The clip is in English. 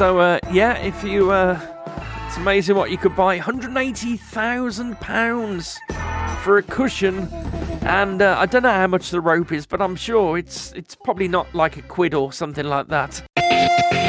So, if you... it's amazing what you could buy. £180,000 for a cushion. And I don't know how much the rope is, but I'm sure it's probably not like £1 or something like that.